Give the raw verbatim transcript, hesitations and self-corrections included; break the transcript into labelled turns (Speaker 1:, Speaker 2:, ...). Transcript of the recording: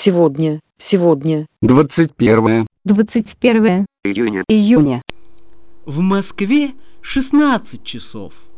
Speaker 1: Сегодня, сегодня.
Speaker 2: двадцать первое.
Speaker 3: двадцать первое
Speaker 4: июня.
Speaker 1: Июня.
Speaker 5: В Москве шестнадцать часов.